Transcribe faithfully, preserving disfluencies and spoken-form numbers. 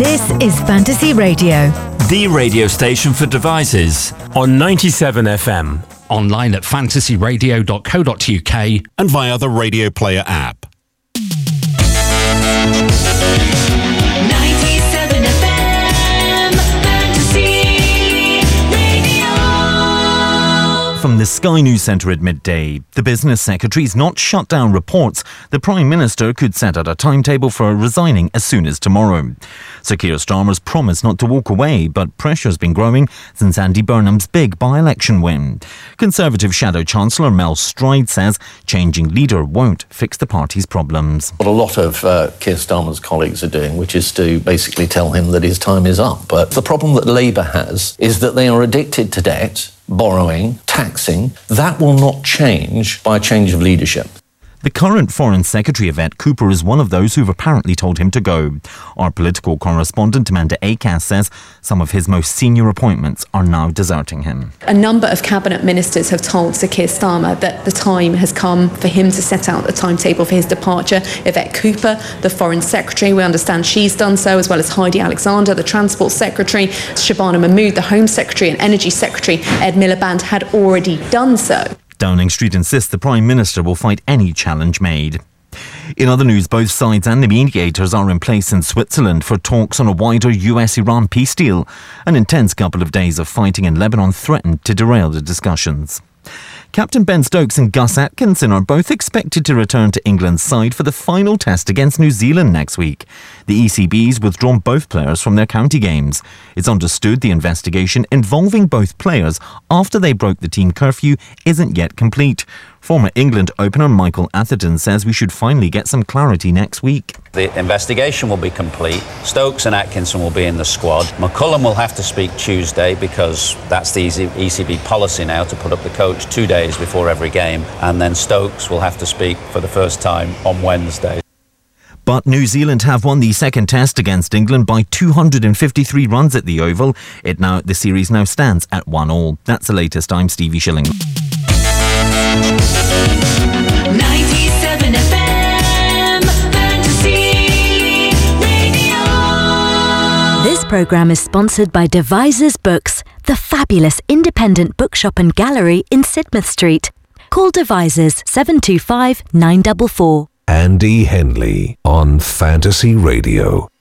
This is Fantasy Radio, the radio station for devices, on ninety-seven F M. Online at fantasy radio dot co dot uk and via the Radio Player app. ninety-seven F M, Fantasy Radio. From the Sky News Centre at midday, the Business Secretary's not shut down reports the Prime Minister could set out a timetable for resigning as soon as tomorrow. Sir Keir Starmer's promised not to walk away, but pressure's been growing since Andy Burnham's big by-election win. Conservative Shadow Chancellor Mel Stride says changing leader won't fix the party's problems. What a lot of uh, Keir Starmer's colleagues are doing, which is to basically tell him that his time is up. But the problem that Labour has is that they are addicted to debt, borrowing, taxing. That will not change by a change of leadership. The current Foreign Secretary, Yvette Cooper, is one of those who've apparently told him to go. Our political correspondent, Amanda Acas, says some of his most senior appointments are now deserting him. A number of cabinet ministers have told Sir Keir Starmer that the time has come for him to set out the timetable for his departure. Yvette Cooper, the Foreign Secretary, we understand she's done so, as well as Heidi Alexander, the Transport Secretary, Shabana Mahmood, the Home Secretary, and Energy Secretary Ed Miliband had already done so. Downing Street insists the Prime Minister will fight any challenge made. In other news, both sides and the mediators are in place in Switzerland for talks on a wider U S Iran peace deal. An intense couple of days of fighting in Lebanon threatened to derail the discussions. Captain Ben Stokes and Gus Atkinson are both expected to return to England's side for the final test against New Zealand next week. The E C B's withdrawn both players from their county games. It's understood the investigation involving both players after they broke the team curfew isn't yet complete. Former England opener Michael Atherton says we should finally get some clarity next week. The investigation will be complete. Stokes and Atkinson will be in the squad. McCullum will have to speak Tuesday because that's the E C B policy now, to put up the coach two days before every game. And then Stokes will have to speak for the first time on Wednesday. But New Zealand have won the second test against England by two hundred fifty-three runs at the Oval. It now the series now stands at one all. That's the latest. I'm Stevie Shilling. ninety-seven F M, Fantasy Radio. This programme is sponsored by Devisers Books, the fabulous independent bookshop and gallery in Sidmouth Street. Call Devisers seven two five nine four four. Andy Henley on Fantasy Radio.